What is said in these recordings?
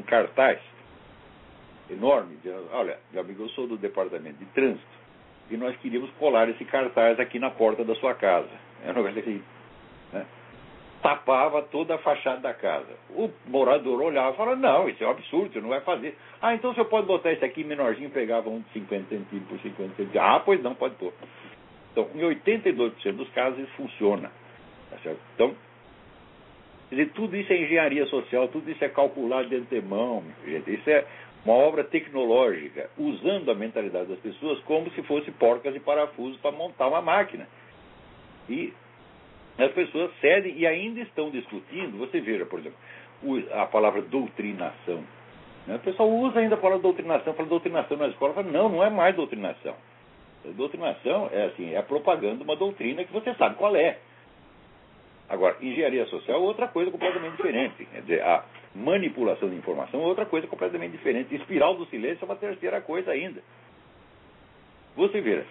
um cartaz enorme, dizendo, olha, meu amigo, eu sou do departamento de trânsito e nós queríamos colar esse cartaz aqui na porta da sua casa. É um negócio assim, né? Tapava toda a fachada da casa. O morador olhava e falava, não, isso é um absurdo, você não vai fazer. Ah, então o senhor pode botar isso aqui menorzinho, pegava um de 50 centímetros por 50 centímetros. Ah, pois não, pode pôr. Então, em 82% dos casos isso funciona. Tá certo? Então, quer dizer, tudo isso é engenharia social, tudo isso é calculado de antemão, gente. Isso é uma obra tecnológica, usando a mentalidade das pessoas como se fosse porcas e parafusos para montar uma máquina. E as pessoas cedem e ainda estão discutindo. Você veja, por exemplo, a palavra doutrinação. Né? O pessoal usa ainda a palavra doutrinação, fala doutrinação na escola, fala, não é mais doutrinação. A doutrinação é assim, é a propaganda de uma doutrina que você sabe qual é. Agora, engenharia social é outra coisa completamente diferente. Quer dizer, a manipulação de informação é outra coisa completamente diferente. Espiral do silêncio é uma terceira coisa ainda. Você vê,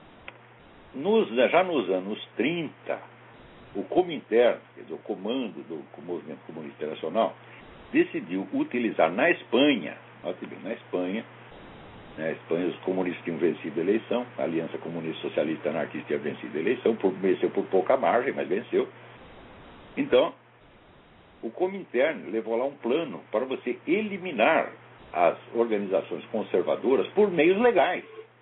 já nos anos 30, o Comintern, quer dizer, o comando do Movimento Comunista Internacional, decidiu utilizar na Espanha, na Espanha, os comunistas tinham vencido a eleição, a Aliança Comunista Socialista Anarquista tinha vencido a eleição, venceu por pouca margem, mas venceu. Então, o Comintern levou lá um plano para você eliminar as organizações conservadoras por meios legais,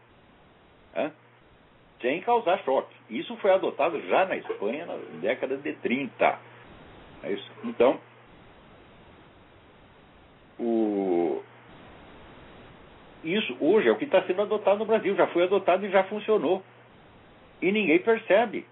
sem causar choque. Isso foi adotado já na Espanha na década de 30. É isso. Então, isso hoje é o que está sendo adotado no Brasil. Já foi adotado e já funcionou. E ninguém percebe.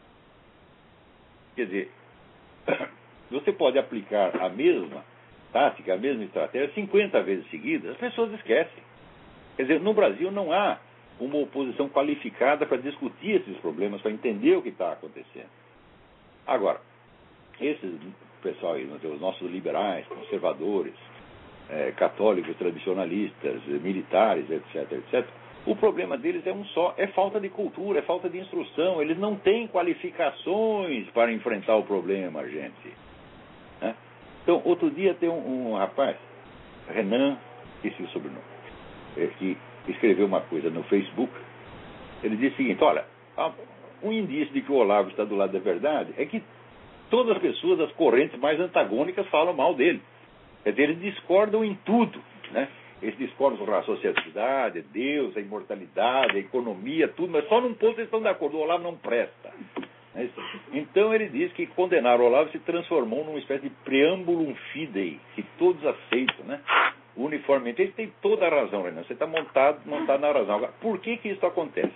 Quer dizer, você pode aplicar a mesma tática, a mesma estratégia 50 vezes seguidas, as pessoas esquecem. Quer dizer, no Brasil não há uma oposição qualificada para discutir esses problemas, para entender o que está acontecendo. Agora, esses pessoal aí, os nossos liberais, conservadores, católicos, tradicionalistas, militares, etc., etc., o problema deles é um só, é falta de cultura, é falta de instrução. Eles não têm qualificações para enfrentar o problema, gente. Né? Então, outro dia tem um rapaz, Renan, esqueci o sobrenome, que escreveu uma coisa no Facebook. Ele disse o seguinte, olha, um indício de que o Olavo está do lado da verdade é que todas as pessoas das correntes mais antagônicas falam mal dele. Quer dizer, eles discordam em tudo, né? Eles discordam sobre a sociedade, Deus, a imortalidade, a economia, tudo, mas só num ponto eles estão de acordo, o Olavo não presta. Então ele diz que condenar o Olavo se transformou numa espécie de preambulum fidei, que todos aceitam, né? Uniformemente. Ele tem toda a razão, Renan. Você está montado na razão. Agora, por que isso acontece?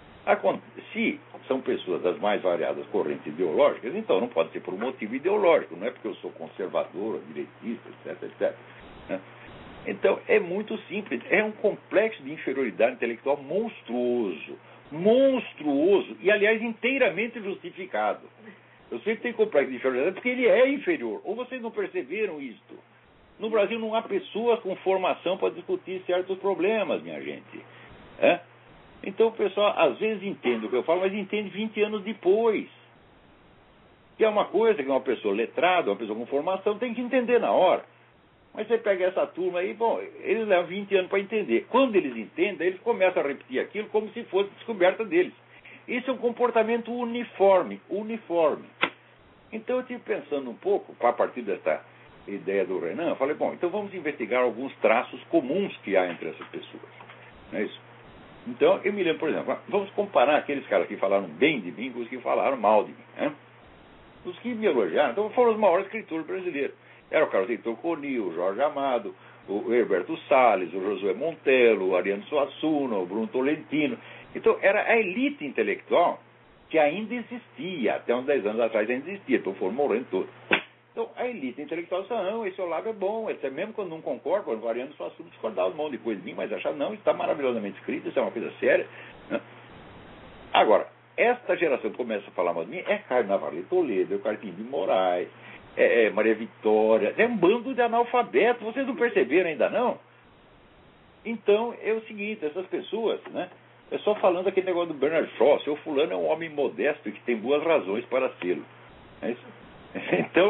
Se são pessoas das mais variadas correntes ideológicas, então não pode ser por um motivo ideológico, não é porque eu sou conservador, direitista, etc., etc., né? Então, é muito simples. É um complexo de inferioridade intelectual monstruoso. Monstruoso. E, aliás, inteiramente justificado. Eu sei que tem complexo de inferioridade porque ele é inferior. Ou vocês não perceberam isto? No Brasil não há pessoas com formação para discutir certos problemas, minha gente. Então, o pessoal, às vezes, entende o que eu falo, mas entende 20 anos depois. Que é uma coisa que uma pessoa letrada, uma pessoa com formação, tem que entender na hora. Mas você pega essa turma aí, bom, eles levam 20 anos para entender. Quando eles entendem, eles começam a repetir aquilo como se fosse descoberta deles. Isso é um comportamento uniforme. Então eu estive pensando um pouco, a partir dessa ideia do Renan, eu falei, bom, então vamos investigar alguns traços comuns que há entre essas pessoas. Não é isso? Então eu me lembro, por exemplo, vamos comparar aqueles caras que falaram bem de mim com os que falaram mal de mim. Né? Os que me elogiaram, então foram os maiores escritores brasileiros. Era o Carlos Heitor Coni, o Jorge Amado, o Herberto Salles, o Josué Montello, o Ariano Suassuna, o Bruno Tolentino. Então, era a elite intelectual que ainda existia, até uns 10 anos atrás ainda existia, então foram morrendo todos. Então, a elite intelectual disse, não, esse Olavo é bom, esse é mesmo quando não concorda, o Ariano Suassuna discordava um monte de coisa de mim, mas achava, não, isso está maravilhosamente escrito, isso é uma coisa séria. Né? Agora, esta geração que começa a falar mal de mim é Caio Navarro Toledo, é o Carpim de Moraes, Maria Vitória, é um bando de analfabetos, vocês não perceberam ainda não? Então, é o seguinte, essas pessoas, né, é só falando aquele negócio do Bernard Shaw, seu fulano é um homem modesto e que tem boas razões para sê-lo. É isso? Então,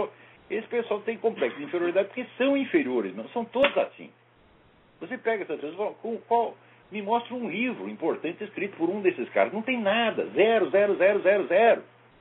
Esse pessoal tem complexo de inferioridade porque são inferiores, não são todos assim. Você pega essas pessoas e fala, me mostra um livro importante escrito por um desses caras. Não tem nada, zero, zero, zero, zero, zero.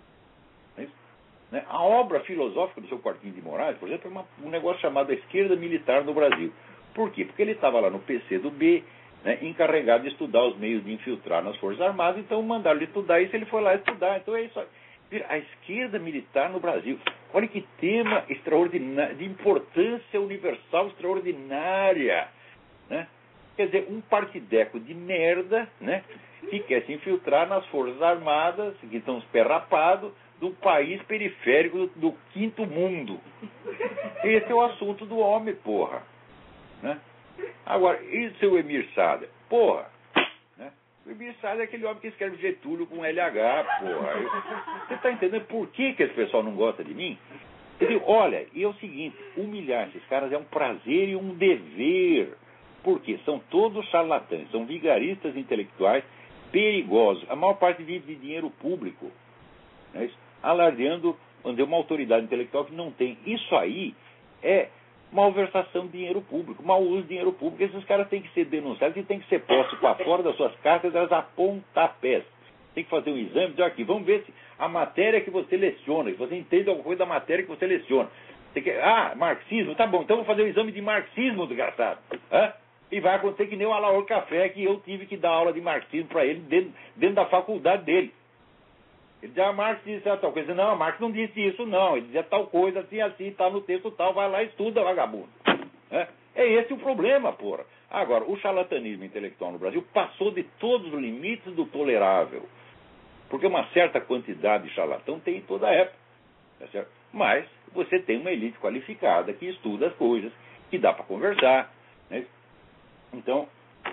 Né? A obra filosófica do seu Quartinho de Moraes, por exemplo, é um negócio chamado A Esquerda Militar no Brasil. Por quê? Porque ele estava lá no PC do B, né, encarregado de estudar os meios de infiltrar nas Forças Armadas, então mandaram ele estudar isso, ele foi lá estudar. Então é isso aí. A esquerda militar no Brasil. Olha que tema extraordinário, de importância universal extraordinária. Né? Quer dizer, um partideco de merda, né, que quer se infiltrar nas Forças Armadas, que estão esperrapados, do país periférico do quinto mundo. Esse é o assunto do homem, porra. Né? Agora, e seu Emir Sader? Porra. Né? O Emir Sader é aquele homem que escreve Getúlio com LH, porra. Você está entendendo por que esse pessoal não gosta de mim? Eu digo, olha, e é o seguinte, humilhar esses caras é um prazer e um dever. Por quê? São todos charlatães, são vigaristas intelectuais perigosos. A maior parte vive de dinheiro público. Né? Alardeando uma autoridade intelectual que não tem. Isso aí é malversação de dinheiro público, mau uso de dinheiro público. Esses caras têm que ser denunciados e têm que ser postos para fora das suas cátedras a pontapés. Tem que fazer um exame, dizer aqui, vamos ver se a matéria que você leciona, se você entende alguma coisa da matéria que você leciona. Você quer, marxismo, tá bom, então vou fazer um exame de marxismo, desgraçado. E vai acontecer que nem o Alaor Café, que eu tive que dar aula de marxismo para ele dentro da faculdade dele. Ele dizia, Marx disse tal coisa. Não, Marx não disse isso, não. Ele dizia tal coisa, assim, assim, tá no texto tal, vai lá e estuda, vagabundo. É esse o problema, porra. Agora, o charlatanismo intelectual no Brasil passou de todos os limites do tolerável. Porque uma certa quantidade de charlatão tem em toda a época. Tá certo? Mas você tem uma elite qualificada que estuda as coisas, que dá para conversar. Né? Então,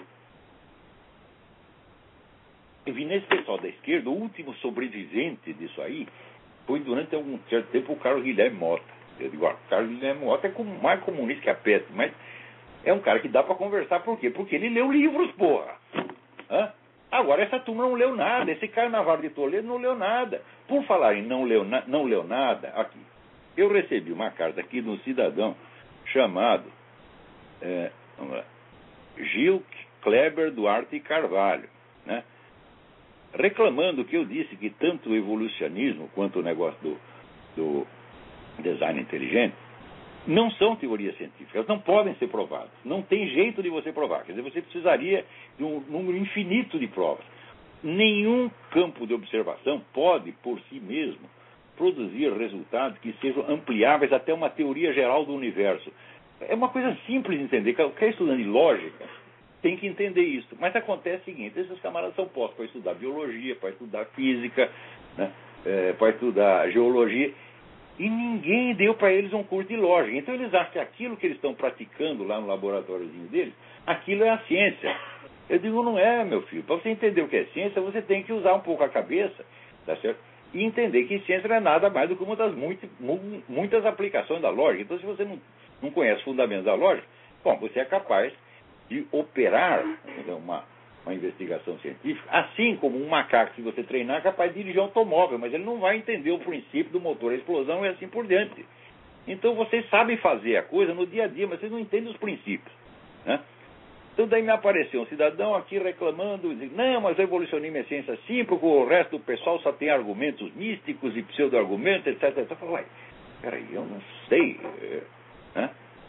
eu vi nesse pessoal da esquerda, o último sobrevivente disso aí foi durante algum certo tempo o Carlos Guilherme Mota. Eu digo, o Carlos Guilherme Mota é mais comunista que a peste, mas é um cara que dá para conversar. Por quê? Porque ele leu livros, porra. Agora, essa turma não leu nada. Esse Carnaval de Toledo não leu nada. Por falar em não leu nada, aqui, eu recebi uma carta aqui de um cidadão chamado vamos lá, Gil Kleber Duarte Carvalho, né? Reclamando que eu disse que tanto o evolucionismo quanto o negócio do design inteligente não são teorias científicas, não podem ser provadas. Não tem jeito de você provar. Quer dizer, você precisaria de um número infinito de provas. Nenhum campo de observação pode, por si mesmo, produzir resultados que sejam ampliáveis até uma teoria geral do universo. É uma coisa simples de entender. Qualquer estudante de lógica tem que entender isso. Mas acontece o seguinte, esses camaradas são postos para estudar biologia, para estudar física, né, para estudar geologia, e ninguém deu para eles um curso de lógica. Então eles acham que aquilo que eles estão praticando lá no laboratóriozinho deles, aquilo é a ciência. Eu digo, não é, meu filho. Para você entender o que é ciência, você tem que usar um pouco a cabeça, tá certo? E entender que ciência não é nada mais do que uma das muitas aplicações da lógica. Então, se você não conhece os fundamentos da lógica, bom, você é capaz de operar uma investigação científica, assim como um macaco, se você treinar, é capaz de dirigir um automóvel, mas ele não vai entender o princípio do motor, a explosão e assim por diante. Então vocês sabem fazer a coisa no dia a dia, mas vocês não entendem os princípios. Né? Então daí me apareceu um cidadão aqui reclamando, dizendo, não, mas o evolucionismo é ciência sim, porque o resto do pessoal só tem argumentos místicos e pseudo-argumentos, etc. Eu falei, uai, peraí, eu não sei. Né?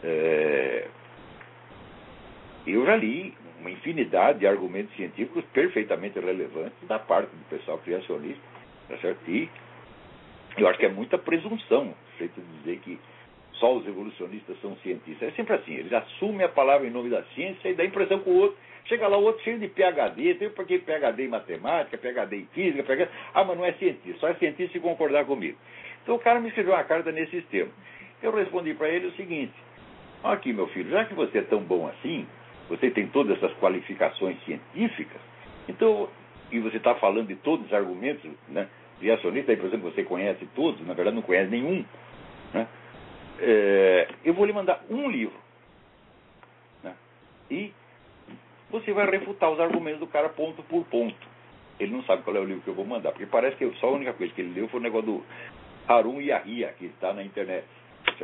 Eu já li uma infinidade de argumentos científicos perfeitamente relevantes da parte do pessoal criacionista, tá certo? E eu acho que é muita presunção o jeito de dizer que só os evolucionistas são cientistas. É sempre assim, eles assumem a palavra em nome da ciência e dá a impressão que o outro, chega lá o outro cheio de PhD, tem porque PhD em matemática, PhD em física, PhD, mas não é cientista, só é cientista se concordar comigo. Então o cara me escreveu uma carta nesses termos. Eu respondi para ele o seguinte, aqui meu filho, já que você é tão bom assim, você tem todas essas qualificações científicas, então, e você está falando de todos os argumentos, né, criacionistas, aí, por exemplo, você conhece todos, na verdade não conhece nenhum, né, eu vou lhe mandar um livro, né, e você vai refutar os argumentos do cara ponto por ponto. Ele não sabe qual é o livro que eu vou mandar, porque parece que só a única coisa que ele leu foi o negócio do Harun Yahya, que está na internet.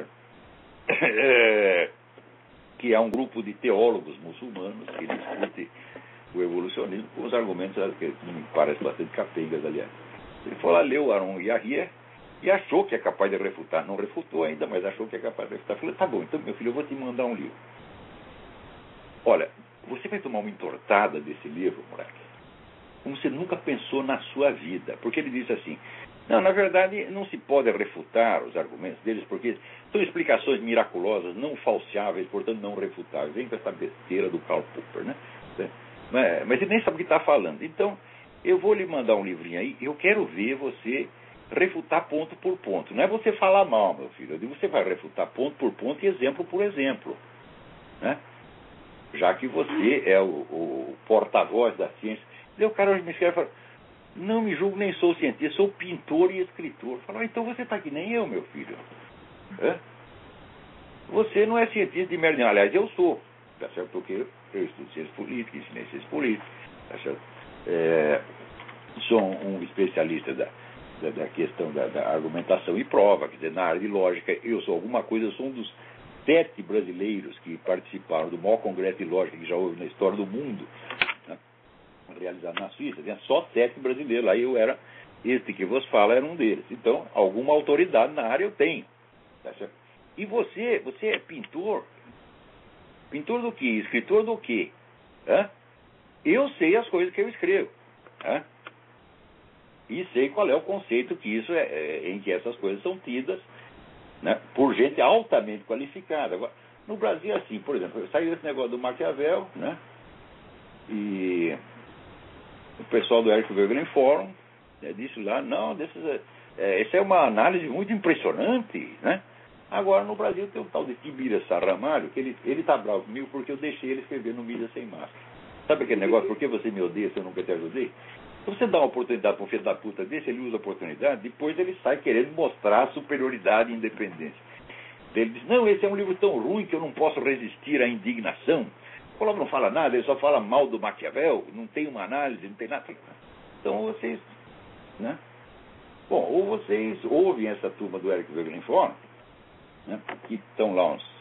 que é um grupo de teólogos muçulmanos que discute o evolucionismo com os argumentos que me parecem bastante capengas, aliás. Ele foi lá, leu Aaron Yahya e achou que é capaz de refutar. Não refutou ainda, mas achou que é capaz de refutar. Falei, tá bom, então, meu filho, eu vou te mandar um livro. Olha, você vai tomar uma entortada desse livro, moleque, como você nunca pensou na sua vida. Porque ele disse assim, não, na verdade, não se pode refutar os argumentos deles, porque são explicações miraculosas, não falseáveis, portanto não refutáveis. Vem com essa besteira do Karl Popper, né? Mas ele nem sabe o que está falando. Então, eu vou lhe mandar um livrinho aí, eu quero ver você refutar ponto por ponto. Não é você falar mal, meu filho. Eu digo, você vai refutar ponto por ponto e exemplo por exemplo. Né? Já que você é o porta-voz da ciência. Daí o cara hoje me escreve e fala, não me julgo, nem sou cientista, sou pintor e escritor. Fala, então você está que nem eu, meu filho. Você não é cientista de merda. Aliás, eu sou. Tá certo? Porque eu estudo ciências políticas, ensinei ciências políticas. Tá certo? Sou um especialista da questão da argumentação e prova. Quer dizer, na área de lógica, eu sou alguma coisa, eu sou um dos 7 brasileiros que participaram do maior congresso de lógica que já houve na história do mundo, né? Realizado na Suíça. Tinha só 7 brasileiros. Aí eu era, este que vos fala, era um deles. Então, alguma autoridade na área eu tenho. Tá certo? E você é pintor. Pintor do quê? Escritor do quê? Eu sei as coisas que eu escrevo. E sei qual é o conceito que isso em que essas coisas são tidas, né, por gente altamente qualificada. Agora, no Brasil, assim, por exemplo, saiu esse negócio do Maquiavel, né? E o pessoal do Eric Wegelin Forum, né, disse lá, não, essa é uma análise muito impressionante, né? Agora, no Brasil, tem um tal de Tibira Sarramalho, que ele está bravo comigo porque eu deixei ele escrever no Mídia Sem Máscara. Sabe aquele negócio, por que você me odeia se eu nunca te ajudei? Se você dá uma oportunidade para um filho da puta desse, ele usa a oportunidade, depois ele sai querendo mostrar superioridade e independência. Ele diz, não, esse é um livro tão ruim que eu não posso resistir à indignação. O Colombo não fala nada, ele só fala mal do Maquiavel, não tem uma análise, não tem nada. Então vocês, né? Bom, ou vocês ouvem essa turma do Eric Wegelin Forum, né, que estão lá uns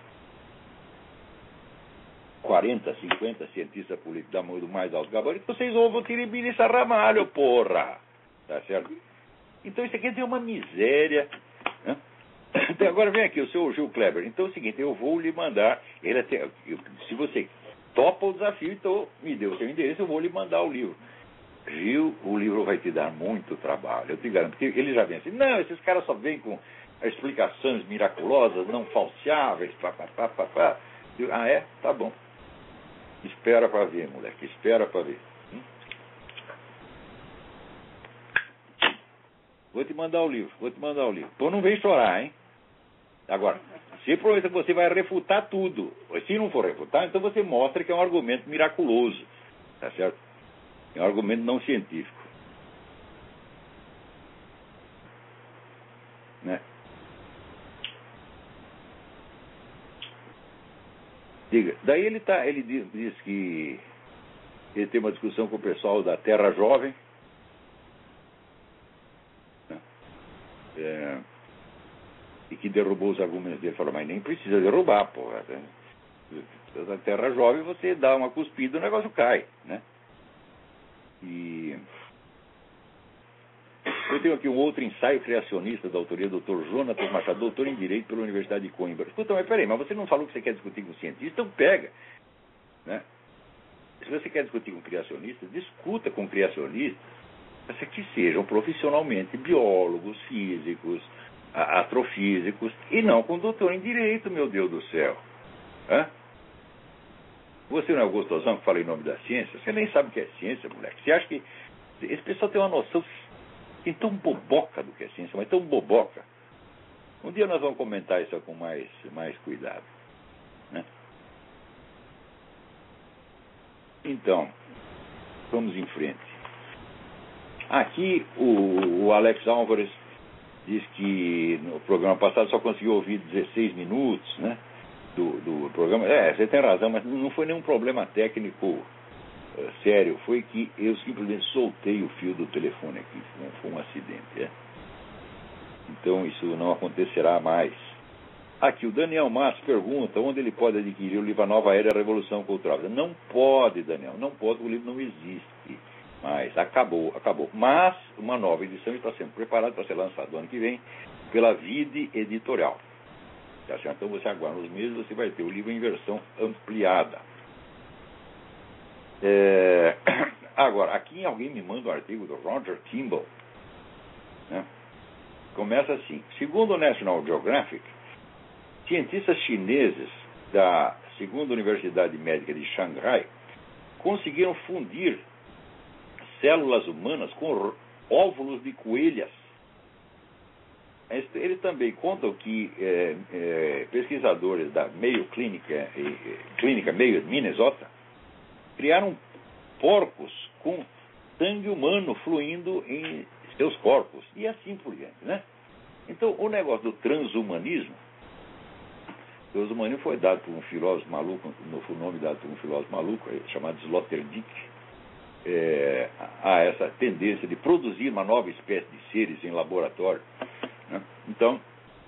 40, 50 cientistas políticos da mão do mais alto gabarito, vocês ouvem o Tiribiri Sarramalho, porra! Tá certo? Então isso aqui é uma miséria. Né? Então, agora vem aqui o seu Gil Kleber. Então é o seguinte, eu vou lhe mandar. Se você topa o desafio, então me dê o seu endereço, eu vou lhe mandar o livro. Gil, o livro vai te dar muito trabalho, eu te garanto. Porque ele já vem assim, não, esses caras só vêm com explicações miraculosas, não falseáveis, papapá. Ah, é? Tá bom. Espera para ver, moleque, espera para ver. Vou te mandar o livro. Pô, não vem chorar, hein? Agora, se aproveita que você vai refutar tudo. Se não for refutar, então você mostra que é um argumento miraculoso. Tá certo? É um argumento não científico. Né? Diga. Daí ele diz que ele tem uma discussão com o pessoal da Terra Jovem. E que derrubou os argumentos dele. Ele falou, mas nem precisa derrubar, porra. Na Terra Jovem você dá uma cuspida e o negócio cai, né? E eu tenho aqui um outro ensaio criacionista da autoria do Dr. Jonatas Machado, doutor em Direito pela Universidade de Coimbra. Escuta, mas peraí, mas você não falou que você quer discutir com cientista? Então pega, né? Se você quer discutir com criacionistas, discuta com criacionistas que sejam profissionalmente biólogos, físicos, astrofísicos, e não com doutor em Direito, meu Deus do céu. Você não é o gostosão que fala em nome da ciência? Você nem sabe o que é ciência, moleque. Você acha que esse pessoal tem uma noção tão boboca do que é ciência, mas tão boboca. Um dia nós vamos comentar isso com mais cuidado, né? Então, vamos em frente. Aqui o Alex Álvares diz que no programa passado só conseguiu ouvir 16 minutos, né, do programa. Você tem razão, mas não foi nenhum problema técnico sério. Foi que eu simplesmente soltei o fio do telefone aqui. Foi um acidente. Então isso não acontecerá mais. Aqui, o Daniel Matos pergunta onde ele pode adquirir o livro A Nova Era e a Revolução Cultural. Não pode, Daniel, não pode, o livro não existe. Mas acabou. Mas uma nova edição está sendo preparada para ser lançada no ano que vem pela Vide Editorial. Tá certo? Então você aguarda uns meses, você vai ter o livro em versão ampliada. Agora, aqui alguém me manda um artigo do Roger Kimball. Né? Começa assim: segundo o National Geographic, cientistas chineses da segunda Universidade Médica de Xangai conseguiram fundir células humanas com óvulos de coelhas. Eles também contam que pesquisadores da Mayo Clínica Mayo de Minnesota criaram porcos com sangue humano fluindo em seus corpos e assim por diante, né? Então, o negócio do transhumanismo foi dado por um filósofo maluco, o nome dado por um filósofo maluco chamado Sloterdijk, a essa tendência de produzir uma nova espécie de seres em laboratório. Né? Então,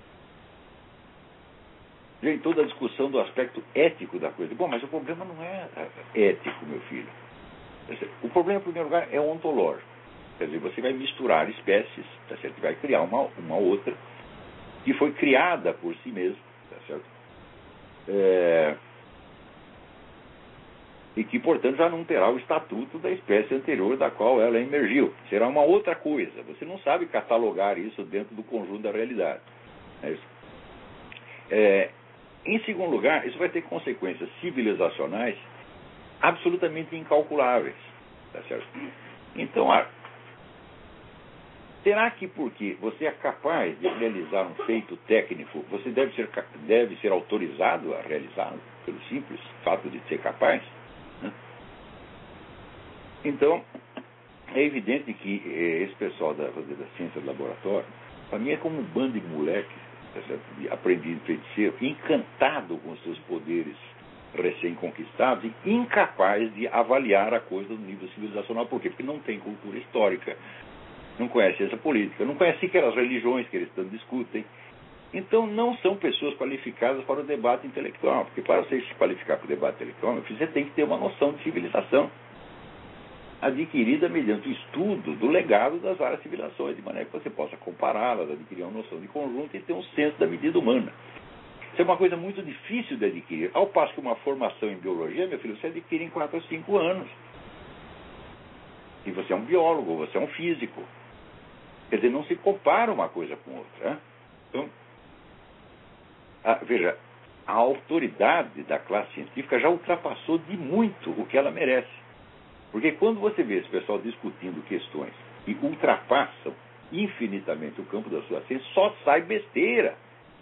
vem toda a discussão do aspecto ético da coisa. Bom, mas o problema não é ético, meu filho. O problema, em primeiro lugar, é ontológico. Quer dizer, você vai misturar espécies, tá certo? Vai criar uma outra que foi criada por si mesma, tá certo? E que, portanto, já não terá o estatuto da espécie anterior da qual ela emergiu. Será uma outra coisa. Você não sabe catalogar isso dentro do conjunto da realidade. É isso. Em segundo lugar, isso vai ter consequências civilizacionais absolutamente incalculáveis. Tá certo? Então, será que porque você é capaz de realizar um feito técnico, você deve ser autorizado a realizá-lo pelo simples fato de ser capaz? Né? Então, é evidente que esse pessoal da ciência do laboratório, para mim é como um bando de moleques, tá certo? De aprendiz de feiticeiro, encantado com seus poderes recém-conquistados e incapaz de avaliar a coisa no nível civilizacional. Por quê? Porque não tem cultura histórica, não conhece ciência política, não conhece sequer as religiões que eles tanto discutem. Então, não são pessoas qualificadas para o debate intelectual. Porque para você se qualificar para o debate intelectual, você tem que ter uma noção de civilização adquirida mediante o estudo do legado das várias civilizações, de maneira que você possa compará-las, adquirir uma noção de conjunto e ter um senso da medida humana. Isso é uma coisa muito difícil de adquirir. Ao passo que uma formação em biologia, meu filho, você adquire em 4 ou 5 anos. E você é um biólogo, você é um físico. Quer dizer, não se compara uma coisa com outra. Né? Então, veja, a autoridade da classe científica já ultrapassou de muito o que ela merece. Porque quando você vê esse pessoal discutindo questões que ultrapassam infinitamente o campo da sua ciência, só sai besteira.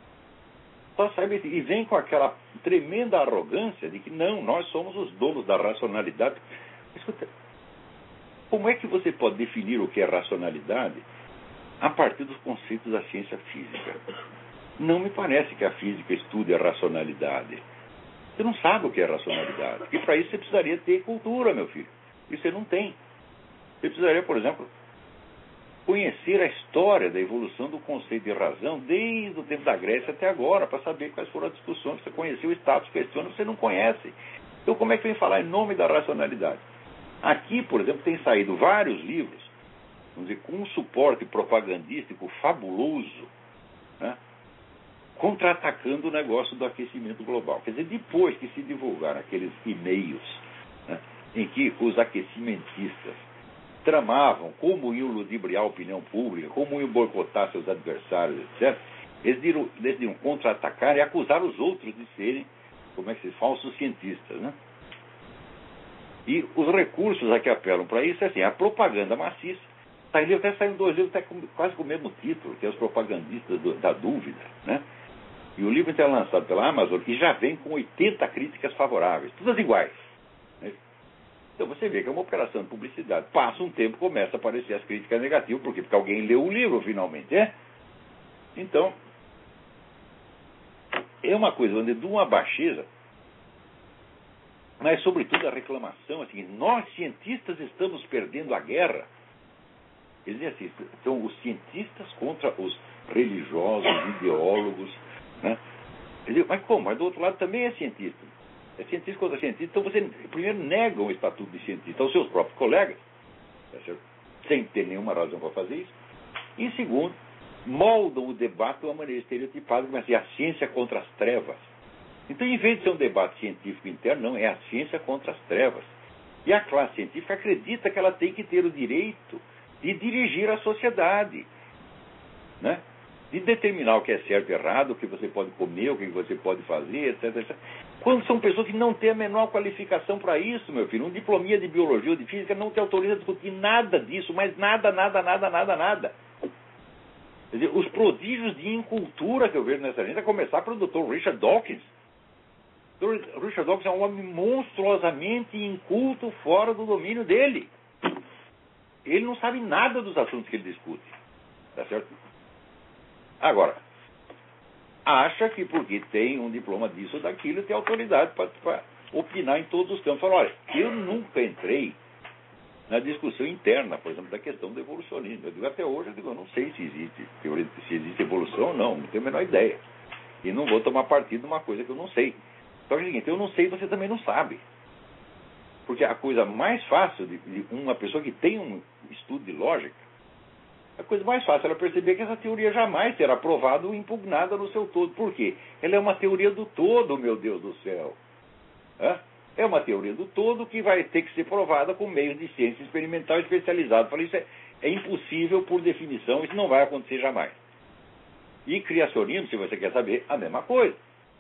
E vem com aquela tremenda arrogância de que não, nós somos os donos da racionalidade. Escuta, como é que você pode definir o que é racionalidade a partir dos conceitos da ciência física? Não me parece que a física estude a racionalidade. Você não sabe o que é racionalidade. E para isso você precisaria ter cultura, meu filho. E você não tem. Você precisaria, por exemplo, conhecer a história da evolução do conceito de razão desde o tempo da Grécia até agora, para saber quais foram as discussões. Você conheceu o status questione, você não conhece. Então como é que vem falar em nome da racionalidade? Aqui, por exemplo, tem saído vários livros, vamos dizer, com um suporte propagandístico fabuloso, né, contra-atacando o negócio do aquecimento global. Quer dizer, depois que se divulgaram aqueles e-mails, né, em que os aquecimentistas tramavam como iam ludibriar a opinião pública, como iam boicotar seus adversários, etc., eles decidiram contra-atacar e acusar os outros de serem, como é que se diz, falsos cientistas, né? E os recursos a que apelam para isso é assim, a propaganda maciça. Até saíram 2 livros até quase com o mesmo título, que é Os Propagandistas da Dúvida, né? E o livro então é lançado pela Amazon e já vem com 80 críticas favoráveis, todas iguais. Né? Então você vê que é uma operação de publicidade. Passa um tempo, começa a aparecer as críticas negativas. Por quê? Porque alguém leu o livro finalmente, é? Então, é uma coisa onde de uma baixeza, mas sobretudo a reclamação, assim, nós cientistas estamos perdendo a guerra. Eles dizem assim, são os cientistas contra os religiosos, ideólogos, né? Mas como? Mas do outro lado também é cientista. É cientista contra cientista. Então você, primeiro, nega o estatuto de cientista aos seus próprios colegas, tá certo? Sem ter nenhuma razão para fazer isso. E segundo, moldam o debate de uma maneira estereotipada, mas é a ciência contra as trevas. Então, em vez de ser um debate científico interno, não, é a ciência contra as trevas. E a classe científica acredita que ela tem que ter o direito de dirigir a sociedade, né? De determinar o que é certo e errado, o que você pode comer, o que você pode fazer, etc, etc. Quando são pessoas que não têm a menor qualificação para isso, meu filho. Um diplominha de biologia ou de física não te autoriza a discutir nada disso, mas nada, nada, nada, nada, nada. Quer dizer, os prodígios de incultura que eu vejo nessa gente, a começar pelo Dr. Richard Dawkins. O Richard Dawkins é um homem monstruosamente inculto fora do domínio dele. Ele não sabe nada dos assuntos que ele discute. Tá certo? Agora, acha que porque tem um diploma disso ou daquilo, tem autoridade para opinar em todos os campos. Fala, olha, eu nunca entrei na discussão interna, por exemplo, da questão do evolucionismo. Eu digo, até hoje, eu não sei se existe evolução ou não tenho a menor ideia. E não vou tomar partido de uma coisa que eu não sei. Só que é o seguinte, eu não sei e você também não sabe. Porque a coisa mais fácil de uma pessoa que tem um estudo de lógica, a coisa mais fácil é ela perceber que essa teoria jamais será provada ou impugnada no seu todo. Por quê? Ela é uma teoria do todo, meu Deus do céu. É uma teoria do todo que vai ter que ser provada com meios de ciência experimental especializada. Falei, isso é impossível por definição, isso não vai acontecer jamais. E criacionismo, se você quer saber, a mesma coisa.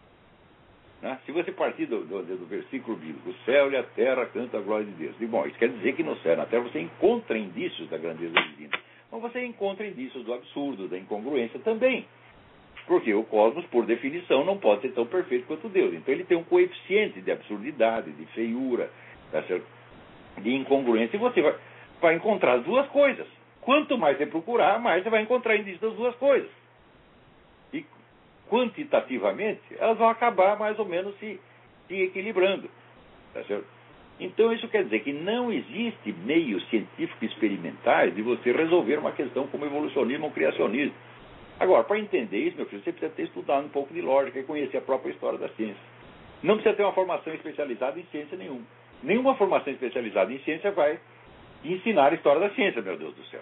Se você partir do versículo bíblico, o céu e a terra cantam a glória de Deus. Bom, isso quer dizer que no céu e na terra você encontra indícios da grandeza divina. Mas você encontra indícios do absurdo, da incongruência também. Porque o cosmos, por definição, não pode ser tão perfeito quanto Deus. Então ele tem um coeficiente de absurdidade, de feiura, tá certo? De incongruência. E você vai encontrar as duas coisas. Quanto mais você procurar, mais você vai encontrar indícios das duas coisas. E quantitativamente, elas vão acabar mais ou menos se equilibrando. Tá certo? Então isso quer dizer que não existe meios científicos experimentais de você resolver uma questão como evolucionismo ou criacionismo. Agora, para entender isso, meu filho, você precisa ter estudado um pouco de lógica e conhecer a própria história da ciência. Não precisa ter uma formação especializada em ciência nenhuma. Nenhuma formação especializada em ciência vai ensinar a história da ciência, meu Deus do céu.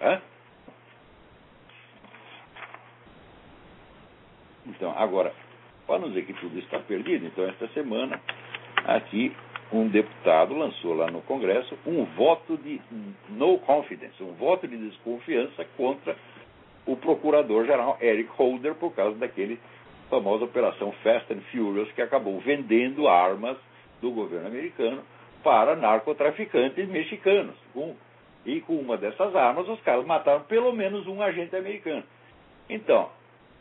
Então, agora, para não dizer que tudo está perdido, então esta semana, aqui, um deputado lançou lá no Congresso um voto de no confidence, um voto de desconfiança contra o procurador-geral Eric Holder por causa daquele famosa operação Fast and Furious que acabou vendendo armas do governo americano para narcotraficantes mexicanos. E com uma dessas armas os caras mataram pelo menos um agente americano. Então,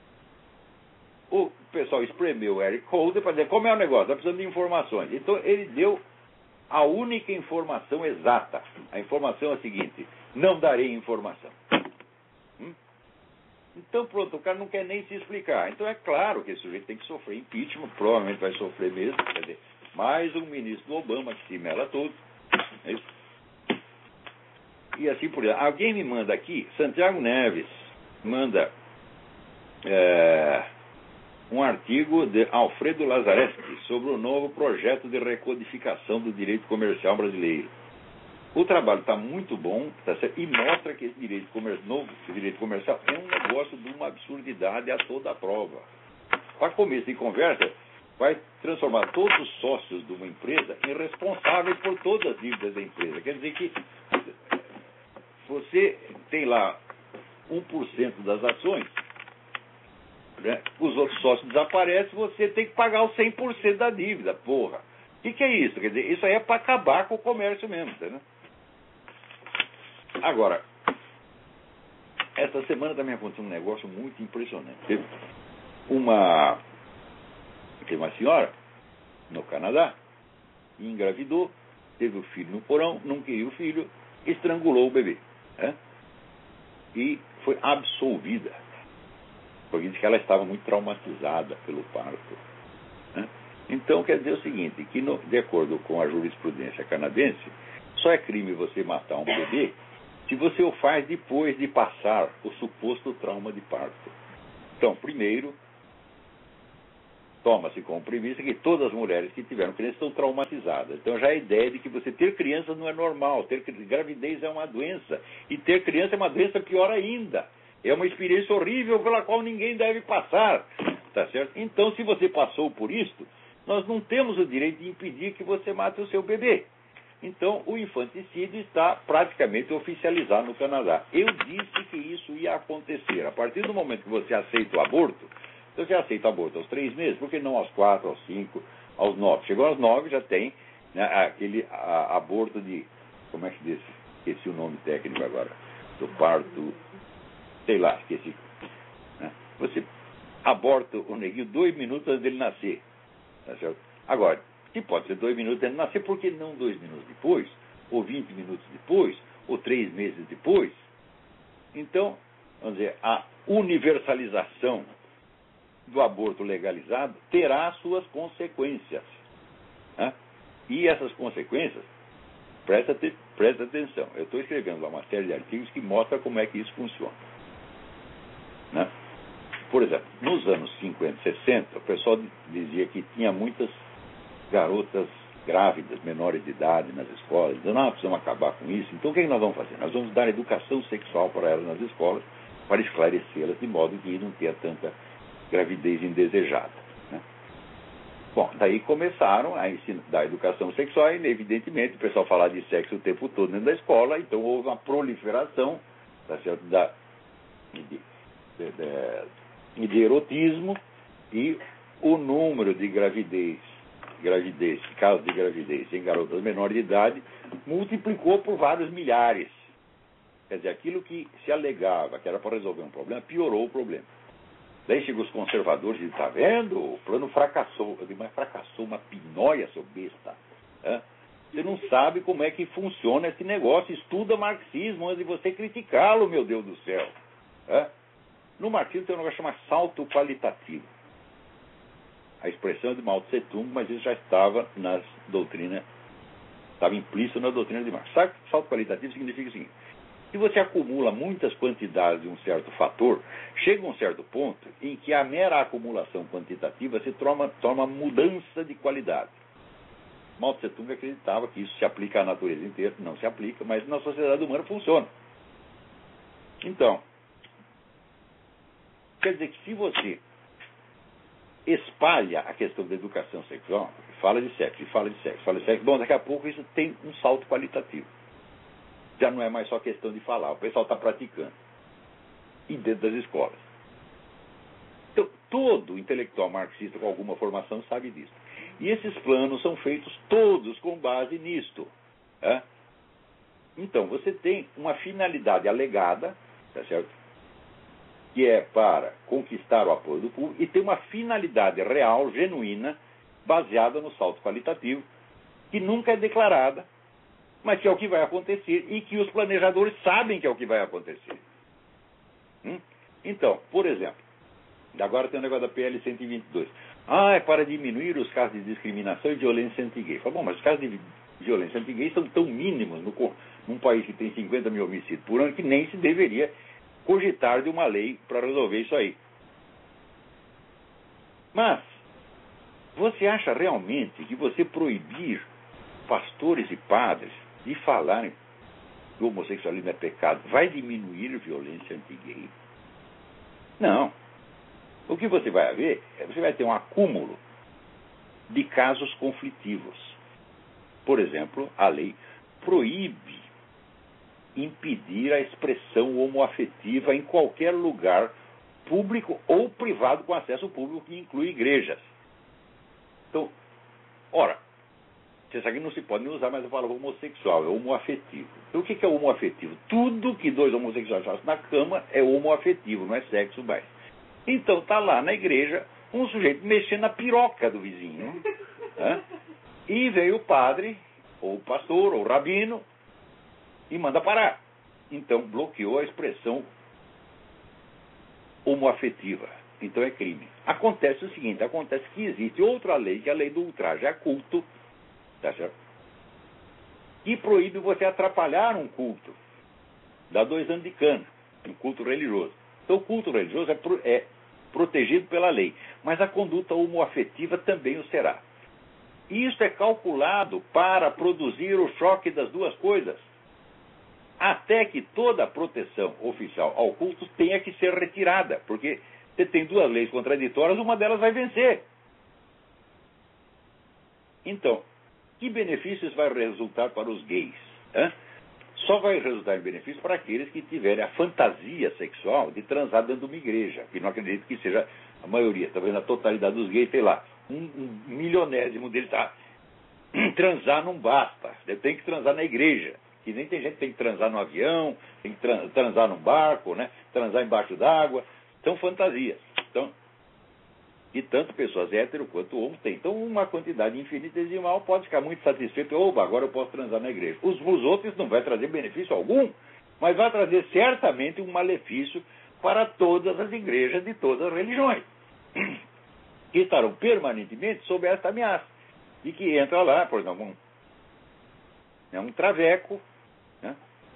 o pessoal espremeu o Eric Holder para dizer como é o negócio, está precisando de informações. Então ele deu a única informação exata. A informação é a seguinte: não darei informação. Então pronto, o cara não quer nem se explicar. Então é claro que esse sujeito tem que sofrer impeachment, provavelmente vai sofrer mesmo, quer dizer, mais um ministro do Obama que se mela todo. É isso? E assim por diante. Alguém me manda aqui, Santiago Neves manda um artigo de Alfredo Lazzaretti sobre o novo projeto de recodificação do direito comercial brasileiro. O trabalho está muito bom, tá certo? E mostra que esse novo direito comercial é um negócio de uma absurdidade a toda a prova. Para começo de conversa, vai transformar todos os sócios de uma empresa em responsáveis por todas as dívidas da empresa. Quer dizer que você tem lá 1% das ações, né? Os outros sócios desaparecem, você tem que pagar os 100% da dívida, porra. O que é isso? Quer dizer, isso aí é para acabar com o comércio mesmo, entendeu? Agora, esta semana também aconteceu um negócio muito impressionante. Teve uma senhora no Canadá, engravidou, teve o filho no porão, não queria o filho, estrangulou o bebê. Né? E foi absolvida. Porque disse que ela estava muito traumatizada pelo parto. Né? Então, quer dizer o seguinte, que de acordo com a jurisprudência canadense, só é crime você matar um bebê se você o faz depois de passar o suposto trauma de parto. Então, primeiro, toma-se como premissa que todas as mulheres que tiveram crianças estão traumatizadas. Então já a ideia de que você ter crianças não é normal, ter gravidez é uma doença, e ter criança é uma doença pior ainda. É uma experiência horrível pela qual ninguém deve passar, tá certo? Então, se você passou por isto, nós não temos o direito de impedir que você mate o seu bebê. Então, o infanticídio está praticamente oficializado no Canadá. Eu disse que isso ia acontecer. A partir do momento que você aceita o aborto, você aceita o aborto aos 3 meses, por que não aos 4, aos 5, aos 9? Chegou aos 9, já tem, né, aquele aborto de... Como é que diz? Esqueci o nome técnico agora. Do parto... Sei lá, esqueci. Né? Você aborta o neguinho 2 minutos antes dele nascer. Tá certo? Agora, se pode ser 2 minutos antes de nascer, por que não 2 minutos depois? Ou 20 minutos depois? Ou 3 meses depois? Então, vamos dizer, a universalização do aborto legalizado terá suas consequências. Né? E essas consequências, presta atenção, eu estou escrevendo lá uma série de artigos que mostra como é que isso funciona. Né? Por exemplo, nos anos 50 e 60, o pessoal dizia que tinha muitas garotas grávidas, menores de idade nas escolas, dizendo, precisamos acabar com isso. Então o que nós vamos fazer? Nós vamos dar educação sexual para elas nas escolas, para esclarecê-las de modo que não tenha tanta gravidez indesejada. Né? Bom, daí começaram a ensinar da educação sexual e, evidentemente, o pessoal falava de sexo o tempo todo dentro da escola, então houve uma proliferação, tá certo, de erotismo, e o número de casos de gravidez em garotas menores de idade multiplicou por vários milhares. Quer dizer, aquilo que se alegava que era para resolver um problema, piorou o problema. Daí chegam os conservadores e dizem, está vendo? O plano fracassou. Eu digo, mas fracassou uma pinóia, seu besta. Você não sabe como é que funciona esse negócio. Estuda marxismo antes de você criticá-lo, meu Deus do céu. No marxismo tem um negócio chamado salto qualitativo. A expressão é de Mao Tse Tung, mas isso já estava nas doutrinas, estava implícito na doutrina de Marx. Sabe que salto qualitativo significa o seguinte: se você acumula muitas quantidades de um certo fator, chega a um certo ponto em que a mera acumulação quantitativa se torna mudança de qualidade. Mao Tse Tung acreditava que isso se aplica à natureza inteira, não se aplica, mas na sociedade humana funciona. Então, quer dizer que se você espalha a questão da educação sexual, fala de sexo, bom, daqui a pouco isso tem um salto qualitativo. Já não é mais só questão de falar, o pessoal está praticando. E dentro das escolas. Então, todo intelectual marxista com alguma formação sabe disso. E esses planos são feitos todos com base nisto. Então, você tem uma finalidade alegada, tá certo? Que é para conquistar o apoio do público, e tem uma finalidade real, genuína, baseada no salto qualitativo, que nunca é declarada, mas que é o que vai acontecer e que os planejadores sabem que é o que vai acontecer. Então, por exemplo, agora tem o negócio da PL 122. É para diminuir os casos de discriminação e violência anti-gay. Bom, mas os casos de violência anti-gay são tão mínimos num país que tem 50 mil homicídios por ano que nem se deveria cogitar de uma lei para resolver isso aí. Mas, você acha realmente que você proibir pastores e padres de falarem que o homossexualismo é pecado vai diminuir a violência anti-gay? Não. O que você vai ver você vai ter um acúmulo de casos conflitivos. Por exemplo, a lei proíbe impedir a expressão homoafetiva em qualquer lugar público ou privado com acesso público, que inclui igrejas. Então, ora, você sabe que não se pode usar mais a palavra homossexual, é homoafetivo. Então, o que é homoafetivo? Tudo que 2 homossexuais fazem na cama é homoafetivo, não é sexo mais. Então, está lá na igreja um sujeito mexendo na piroca do vizinho. E veio o padre, ou o pastor, ou o rabino, e manda parar. Então, bloqueou a expressão homoafetiva. Então, é crime. Acontece o seguinte, acontece que existe outra lei, que é a lei do ultraje a culto, tá certo? Que proíbe você atrapalhar um culto. Dá 2 anos de cana, um culto religioso. Então, o culto religioso é protegido pela lei. Mas a conduta homoafetiva também o será. E isso é calculado para produzir o choque das duas coisas, até que toda a proteção oficial ao culto tenha que ser retirada, porque você tem duas leis contraditórias, uma delas vai vencer. Então, que benefícios vai resultar para os gays? Só vai resultar em benefício para aqueles que tiverem a fantasia sexual de transar dentro de uma igreja, que não acredito que seja a maioria. Talvez a totalidade dos gays, sei lá, um milionésimo deles tá. Transar não basta, tem que transar na igreja. Que nem tem gente que tem que transar no avião, tem que transar num barco, né? Transar embaixo d'água. São fantasias. Então, e tanto pessoas hétero quanto homo tem. Então, uma quantidade infinitesimal pode ficar muito satisfeito. Oba, agora eu posso transar na igreja. Os outros não vai trazer benefício algum, mas vai trazer certamente um malefício para todas as igrejas de todas as religiões, que estarão permanentemente sob esta ameaça. E que entra lá, por exemplo, um traveco, né?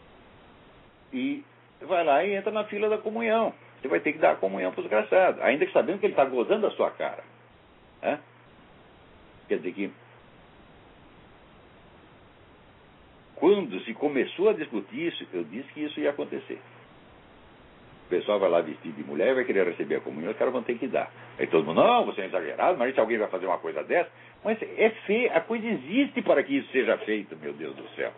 E vai lá e entra na fila da comunhão. Você vai ter que dar a comunhão para o desgraçado, ainda que sabendo que ele está gozando da sua cara. Né? Quer dizer que, quando se começou a discutir isso, eu disse que isso ia acontecer. O pessoal vai lá vestido de mulher e vai querer receber a comunhão, os caras vão ter que dar. Aí todo mundo, não, você é exagerado, mas se alguém vai fazer uma coisa dessa, mas é feio, a coisa existe para que isso seja feito, meu Deus do céu.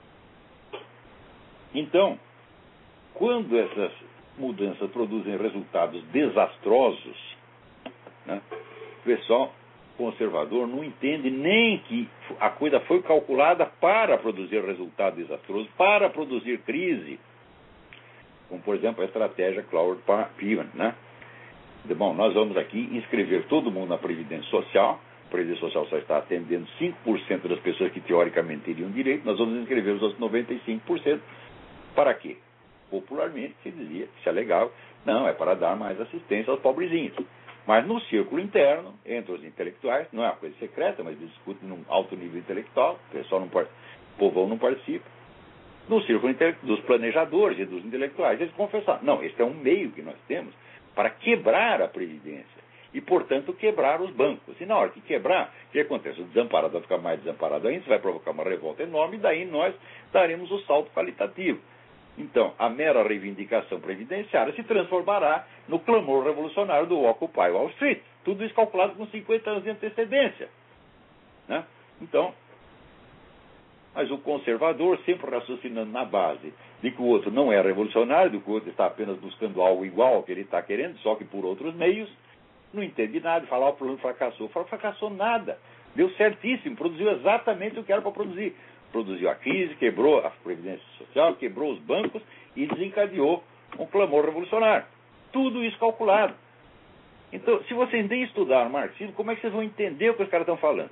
Então, quando essas mudanças produzem resultados desastrosos, né, o pessoal conservador não entende nem que a coisa foi calculada para produzir resultado desastroso, para produzir crise, como, por exemplo, a estratégia Cloud Piven, né? Bom, nós vamos aqui inscrever todo mundo na Previdência Social. A Previdência Social só está atendendo 5% das pessoas que teoricamente teriam direito. Nós vamos inscrever os outros 95%. Para quê? Popularmente se dizia, se alegava, não, é para dar mais assistência aos pobrezinhos. Mas no círculo interno, entre os intelectuais, não é uma coisa secreta, mas discutem num alto nível intelectual, o povão não participa. No círculo dos planejadores e dos intelectuais, eles confessaram, não, este é um meio que nós temos para quebrar a Previdência e, portanto, quebrar os bancos. E na hora que quebrar, o que acontece? O desamparado vai ficar mais desamparado ainda, isso vai provocar uma revolta enorme, e daí nós daremos o salto qualitativo. Então, a mera reivindicação previdenciária se transformará no clamor revolucionário do Occupy Wall Street. Tudo isso calculado com 50 anos de antecedência. Né? Então, mas o conservador, sempre raciocinando na base de que o outro não é revolucionário, de que o outro está apenas buscando algo igual ao que ele está querendo, só que por outros meios, não entende nada, fala, o plano fracassou. Fala, fracassou nada. Deu certíssimo, produziu exatamente o que era para produzir. Produziu a crise, quebrou a Previdência Social, quebrou os bancos e desencadeou um clamor revolucionário. Tudo isso calculado. Então, se vocês nem estudaram marxismo, como é que vocês vão entender o que os caras estão falando?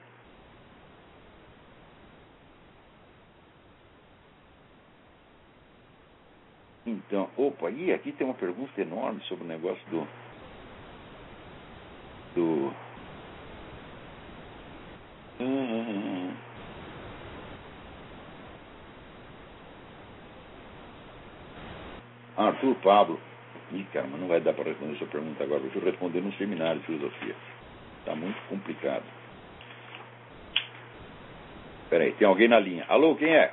Então, opa, e aqui tem uma pergunta enorme sobre o negócio do Arthur Pablo. Ih, cara, mas não vai dar para responder essa pergunta agora. Deixa eu responder num seminário de filosofia. Está muito complicado. Peraí, tem alguém na linha. Alô, quem é?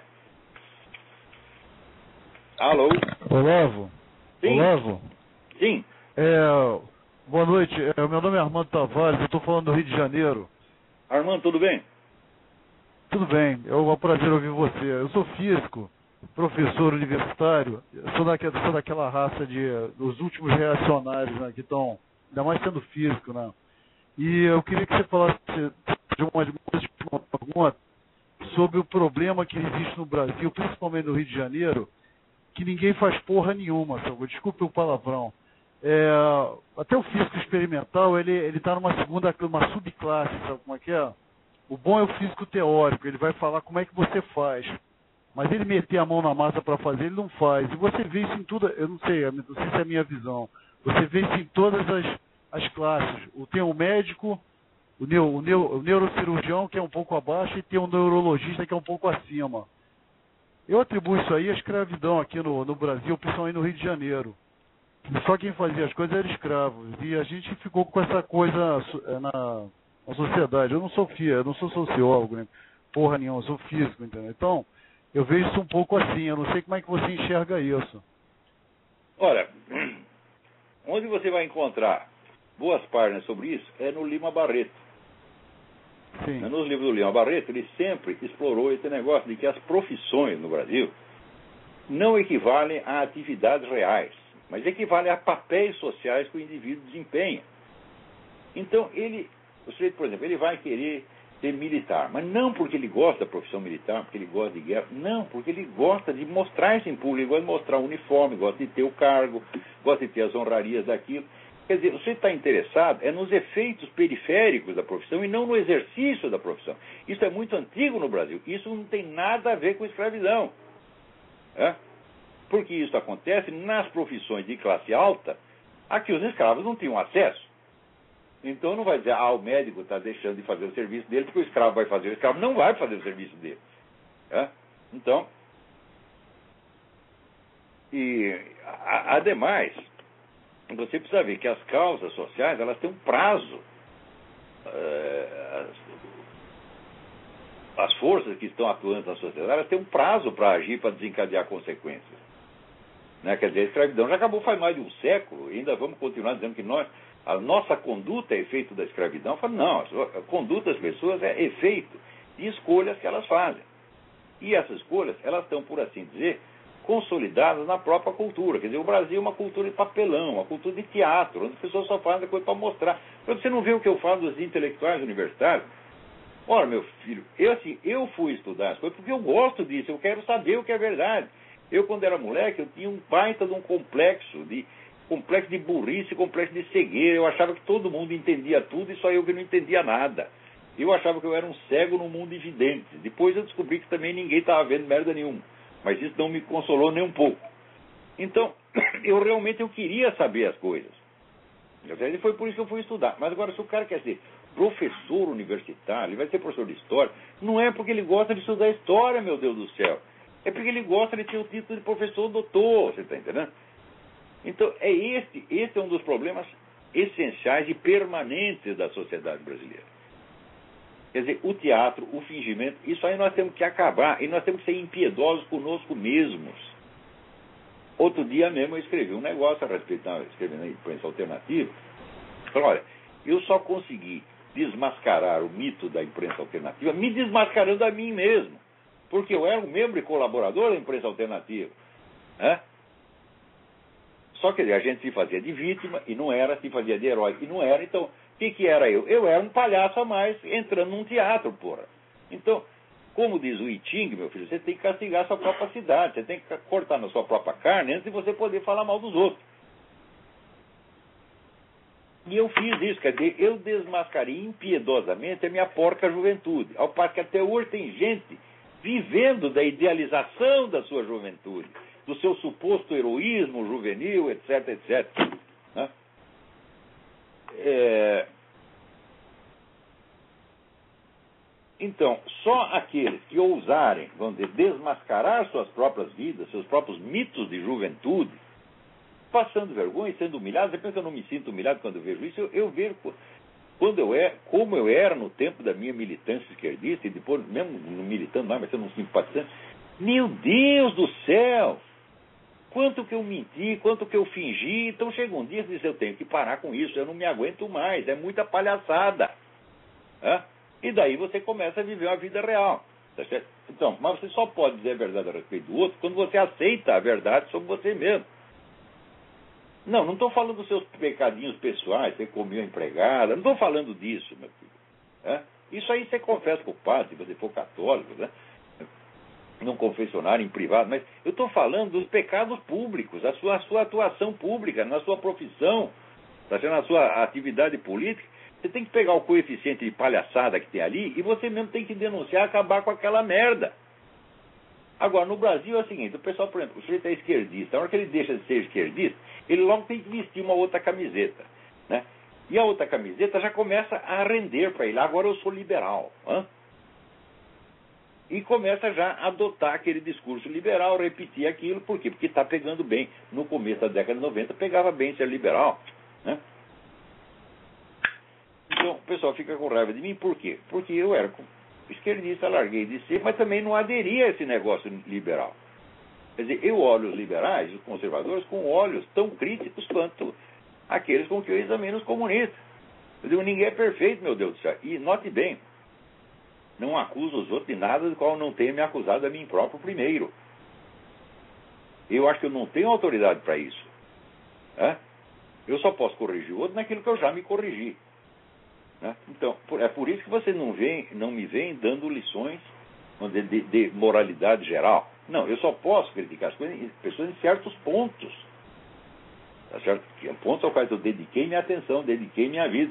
Alô? Olavo? Sim. Olavo? Sim. Boa noite. Meu nome é Armando Tavares, eu estou falando do Rio de Janeiro. Armando, tudo bem? Tudo bem, é um prazer ouvir você. Eu sou físico, professor universitário, sou daquela raça dos últimos reacionários, né, que estão, ainda mais sendo físico, né? E eu queria que você falasse de uma pergunta sobre o problema que existe no Brasil, principalmente no Rio de Janeiro, que ninguém faz porra nenhuma, sabe? Desculpe o palavrão. Até o físico experimental, ele está numa subclasse, sabe como é que é? O bom é o físico teórico, ele vai falar como é que você faz. Mas ele meter a mão na massa para fazer, ele não faz. E você vê isso em tudo, eu não sei se é a minha visão. Você vê isso em todas as classes. Tem o médico, o neurocirurgião, que é um pouco abaixo, e tem o neurologista, que é um pouco acima. Eu atribuo isso aí à escravidão aqui no Brasil, principalmente no Rio de Janeiro. Só quem fazia as coisas era escravo. E a gente ficou com essa coisa na sociedade. Eu não sou eu não sou sociólogo, né? Porra nenhuma, eu sou físico, entendeu? Então, eu vejo isso um pouco assim. Eu não sei como é que você enxerga isso. Olha, onde você vai encontrar boas páginas sobre isso é no Lima Barreto. Sim. Nos livros do Lima Barreto, ele sempre explorou esse negócio de que as profissões no Brasil não equivalem a atividades reais, mas equivalem a papéis sociais que o indivíduo desempenha. Então, o sujeito, por exemplo, ele vai querer ser militar, mas não porque ele gosta da profissão militar, porque ele gosta de guerra, não, porque ele gosta de mostrar isso em público, ele gosta de mostrar o uniforme, gosta de ter o cargo, gosta de ter as honrarias daquilo. Quer dizer, você está interessado nos efeitos periféricos da profissão e não no exercício da profissão. Isso é muito antigo no Brasil. Isso não tem nada a ver com escravidão. Porque isso acontece nas profissões de classe alta a que os escravos não tinham acesso. Então não vai dizer, o médico está deixando de fazer o serviço dele porque o escravo vai fazer. O escravo não vai fazer o serviço dele. Então, ademais, você precisa ver que as causas sociais, elas têm um prazo. As forças que estão atuando na sociedade, elas têm um prazo para agir, para desencadear consequências. Né? Quer dizer, a escravidão já acabou faz mais de um século, e ainda vamos continuar dizendo que a nossa conduta é efeito da escravidão. Falo, não, a conduta das pessoas é efeito de escolhas que elas fazem. E essas escolhas, elas estão, por assim dizer, consolidadas na própria cultura. Quer dizer, o Brasil é uma cultura de papelão, uma cultura de teatro, onde as pessoas só fazem coisa para mostrar. Mas você não vê o que eu falo dos intelectuais universitários? Ora, meu filho, eu fui estudar as coisas porque eu gosto disso, eu quero saber o que é verdade. Eu, quando era moleque, eu tinha um baita de um complexo de burrice, complexo de cegueira. Eu achava que todo mundo entendia tudo e só eu que não entendia nada. Eu achava que eu era um cego no mundo evidente. Depois eu descobri que também ninguém estava vendo merda nenhuma. Mas isso não me consolou nem um pouco. Então, eu queria saber as coisas. E foi por isso que eu fui estudar. Mas agora, se o cara quer ser professor universitário, ele vai ser professor de história, não é porque ele gosta de estudar história, meu Deus do céu. É porque ele gosta de ter o título de professor doutor, você está entendendo? Então, este é um dos problemas essenciais e permanentes da sociedade brasileira. Quer dizer, o teatro, o fingimento, isso aí nós temos que acabar. E nós temos que ser impiedosos conosco mesmos. Outro dia mesmo eu escrevi um negócio a respeito, escrevi na imprensa alternativa. Falei, olha, eu só consegui desmascarar o mito da imprensa alternativa me desmascarando a mim mesmo. Porque eu era um membro e colaborador da imprensa alternativa. Só que a gente se fazia de vítima e não era, se fazia de herói e não era. Então, o que era eu? Eu era um palhaço a mais entrando num teatro, porra. Então, como diz o I Ching, meu filho, você tem que castigar a sua própria cidade, você tem que cortar na sua própria carne antes de você poder falar mal dos outros. E eu fiz isso, quer dizer, eu desmascarei impiedosamente a minha porca juventude. Ao passo que até hoje tem gente vivendo da idealização da sua juventude, do seu suposto heroísmo juvenil, etc, etc. Né? Então, só aqueles que ousarem, vamos dizer, desmascarar suas próprias vidas, seus próprios mitos de juventude, passando vergonha e sendo humilhado. Você pensa que eu não me sinto humilhado quando eu vejo isso? Eu vejo como eu era no tempo da minha militância esquerdista, e depois, mesmo não militando mais, mas sendo um simpatizante. Meu Deus do céu! Quanto que eu menti, quanto que eu fingi. Então chega um dia e diz, eu tenho que parar com isso, eu não me aguento mais, é muita palhaçada. E daí você começa a viver uma vida real. Tá certo? Então, mas você só pode dizer a verdade a respeito do outro quando você aceita a verdade sobre você mesmo. Não estou falando dos seus pecadinhos pessoais, você comeu a empregada, não estou falando disso, meu filho. Isso aí você confessa com o padre, se você for católico, né? Num confessionário, em privado, mas eu estou falando dos pecados públicos, a sua atuação pública, na sua profissão, tá sendo na sua atividade política. Você tem que pegar o coeficiente de palhaçada que tem ali e você mesmo tem que denunciar, acabar com aquela merda. Agora, no Brasil é o seguinte, o pessoal, por exemplo, o sujeito é esquerdista, na hora que ele deixa de ser esquerdista, ele logo tem que vestir uma outra camiseta, né? E a outra camiseta já começa a render para ele, agora eu sou liberal. E começa já a adotar aquele discurso liberal, repetir aquilo. Por quê? Porque está pegando bem. No começo da década de 90, pegava bem ser liberal, né? Então, o pessoal fica com raiva de mim. Por quê? Porque eu era esquerdista, larguei de ser, mas também não aderia a esse negócio liberal. Quer dizer, eu olho os liberais, os conservadores, com olhos tão críticos quanto aqueles com que eu examino os comunistas. Eu digo, ninguém é perfeito, meu Deus do céu. E note bem, não acuso os outros de nada do qual eu não tenha me acusado a mim próprio primeiro. Eu acho que eu não tenho autoridade para isso. Né? Eu só posso corrigir o outro naquilo que eu já me corrigi. Né? Então, é por isso que você não me vem dando lições de moralidade geral. Não, eu só posso criticar as pessoas em certos pontos. Tá certo? Pontos aos quais eu dediquei minha atenção, dediquei minha vida.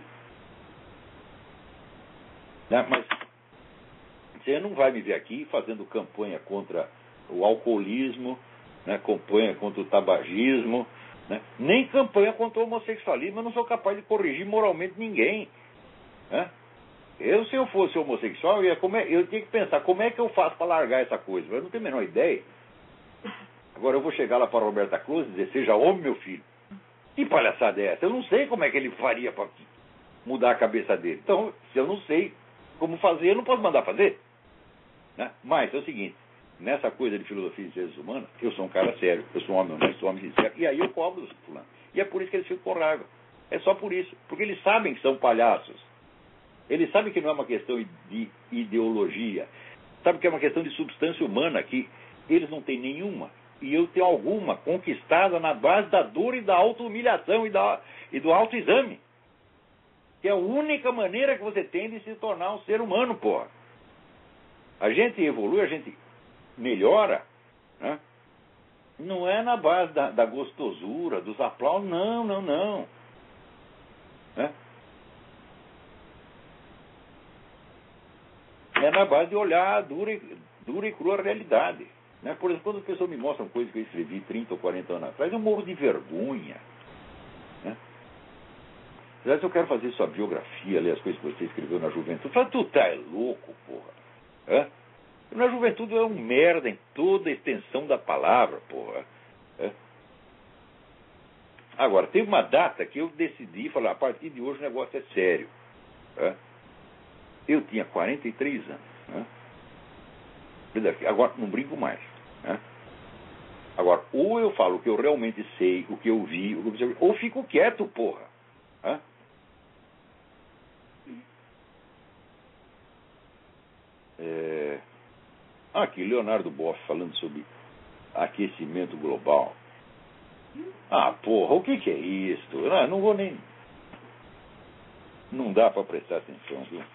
Né? Mas você não vai me ver aqui fazendo campanha contra o alcoolismo, né? Campanha contra o tabagismo, né? Nem campanha contra o homossexualismo. Eu não sou capaz de corrigir moralmente ninguém. Né? Se eu fosse homossexual, eu tinha que pensar como é que eu faço para largar essa coisa. Eu não tenho a menor ideia. Agora eu vou chegar lá para a Roberta Close e dizer, seja homem, meu filho. Que palhaçada é essa? Eu não sei como é que ele faria para mudar a cabeça dele. Então, se eu não sei como fazer, eu não posso mandar fazer. Né? Mas é o seguinte, nessa coisa de filosofia de ciências humanas, eu sou um cara sério, eu sou um homem honesto, sou um homem sincero, e aí eu cobro dos fulanos. E é por isso que eles ficam com raiva. É só por isso. Porque eles sabem que são palhaços. Eles sabem que não é uma questão de ideologia. Sabem que é uma questão de substância humana, que eles não têm nenhuma. E eu tenho alguma conquistada na base da dor e da auto-humilhação e do autoexame. Que é a única maneira que você tem de se tornar um ser humano, porra. A gente evolui, a gente melhora, né? Não é na base da gostosura, dos aplausos, não. Né? É na base de olhar a dura e crua realidade. Né? Por exemplo, quando as pessoas me mostram coisas que eu escrevi 30 ou 40 anos atrás, eu morro de vergonha. Né? Aliás, eu quero fazer sua biografia, ler as coisas que você escreveu na juventude. Fala, tu tá louco, porra. É? Na juventude é um merda em toda a extensão da palavra, porra. É? Agora, teve uma data que eu decidi falar, a partir de hoje o negócio é sério. É? Eu tinha 43 anos. Né? Agora, não brinco mais. Né? Agora, ou eu falo o que eu realmente sei, o que eu vi, ou fico quieto, porra. Né? Aqui, Leonardo Boff falando sobre aquecimento global. Porra, o que é isso? Não vou nem... Não dá para prestar atenção, viu?